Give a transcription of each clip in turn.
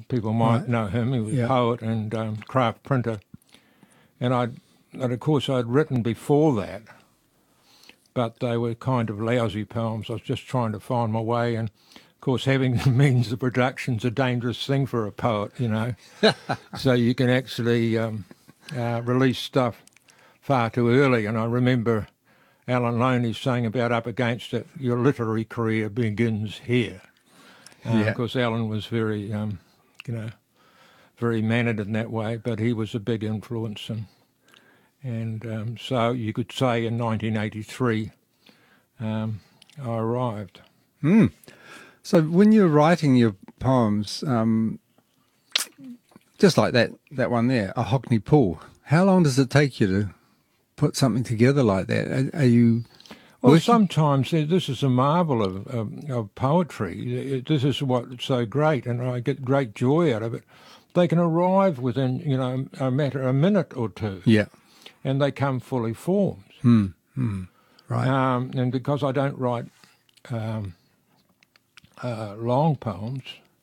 People might know him. He was a Yeah. poet and craft printer. And of course, I'd written before that, but they were kind of lousy poems. I was just trying to find my way. And, of course, having the means of production's a dangerous thing for a poet, you know. So you can actually release stuff far too early. And I remember Alan Loney saying about Up Against It, your literary career begins here. Of course, Alan was very, very mannered in that way, but he was a big influence. And so you could say in 1983, I arrived. So when you're writing your poems, just like that one there, A Hockney Pool, how long does it take you to put something together like that? Are you... Well, sometimes this is a marvel of poetry. This is what's so great, and I get great joy out of it. They can arrive within, a minute or two. Yeah. And they come fully formed. Right. And because I don't write long poems,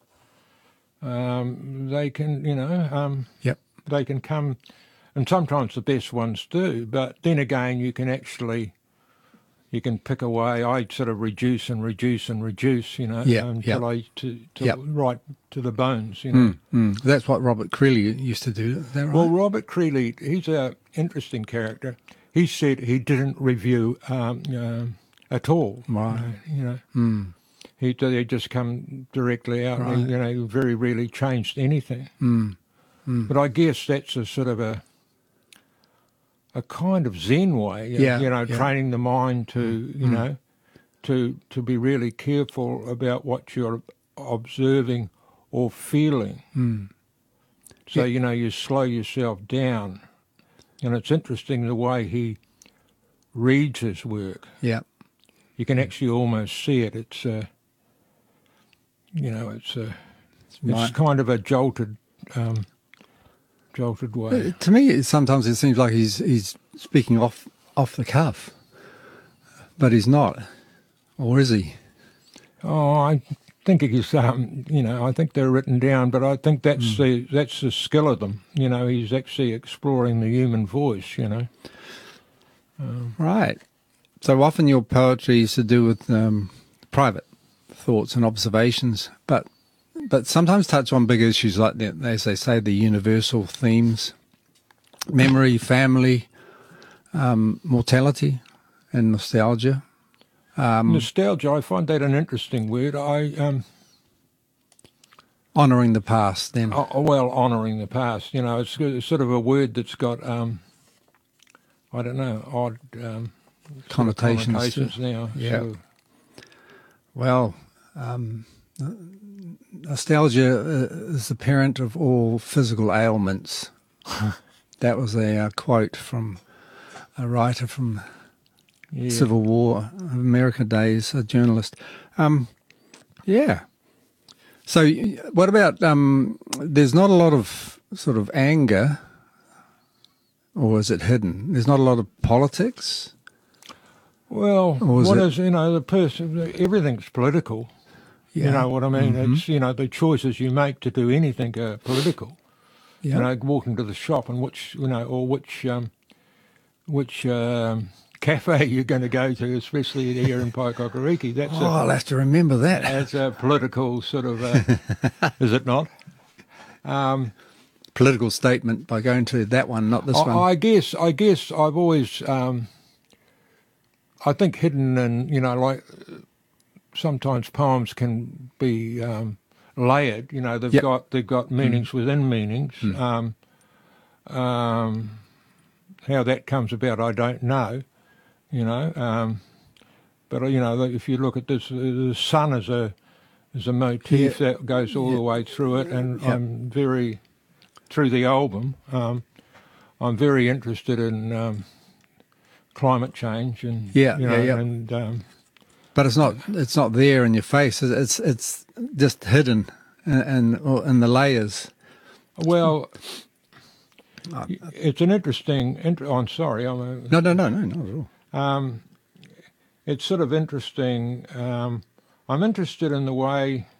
they can, they can come, and sometimes the best ones do, but then again you can pick away. I sort of reduce and reduce and reduce, until I write to the bones, That's what Robert Creeley used to do, is that right? Well, Robert Creeley, he's an interesting character. He said he didn't review at all. Right. He just come directly out. Right. And, he very rarely changed anything. But I guess that's a sort of a kind of Zen way, training the mind to, to be really careful about what you're observing or feeling. So, you slow yourself down. And it's interesting the way he reads his work. Yeah. You can actually almost see it. It's, it's kind of a jolted way. To me, sometimes it seems like he's speaking off the cuff, but he's not, or is he? Oh, I think he's, I think they're written down, but I think that's the skill of them. He's actually exploring the human voice. Right. So often your poetry is to do with private thoughts and observations, but sometimes touch on big issues like as they say, the universal themes: memory, family, mortality, and nostalgia. Nostalgia, I find that an interesting word. Honouring the past, then. Honouring the past. It's sort of a word that's got, I don't know, odd connotations now. Yeah. So. Well, nostalgia is the parent of all physical ailments. That was a quote from a writer from Civil War, America days, a journalist. So what about, there's not a lot of sort of anger, or is it hidden? There's not a lot of politics? Well, the person, everything's political. Yeah. You know what I mean? It's, the choices you make to do anything are political. Yeah. Walking to the shop and which cafe you're going to go to, especially here in Paikakariki. I'll have to remember that. That's a political sort of, is it not? Political statement by going to that one, not this one. I guess I've always, I think hidden and, sometimes poems can be layered. They've got meanings within meanings. How that comes about, I don't know. But if you look at this, the sun is a motif that goes all the way through it, and I'm very through the album. I'm very interested in climate change and but it's not there in your face. It's just hidden in the layers. Well, it's an interesting. I'm sorry. No, not at all. It's sort of interesting. I'm interested in the way